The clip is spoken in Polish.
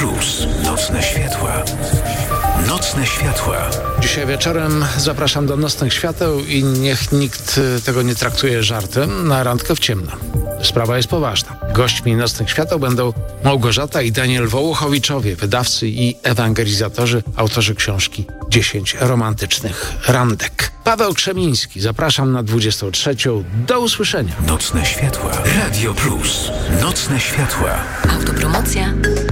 Plus. Nocne światła. Nocne światła. Dzisiaj wieczorem zapraszam do Nocnych Świateł i niech nikt tego nie traktuje żartem, na randkę w ciemno. Sprawa jest poważna. Gośćmi Nocnych Świateł będą Małgorzata i Daniel Wołochowiczowie, wydawcy i ewangelizatorzy, autorzy książki 10 romantycznych randek. Paweł Krzemiński, zapraszam na 23. Do usłyszenia. Nocne światła. Radio Plus. Nocne światła. Autopromocja.